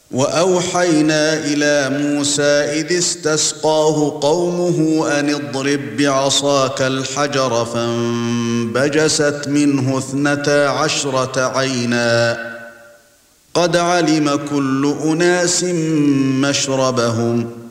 وأوحينا إلى موسى إذ استسقاه قومه أن اضرب بعصاك الحجر فانبجست منه 12 عينا قد علم كل أناس مشربهم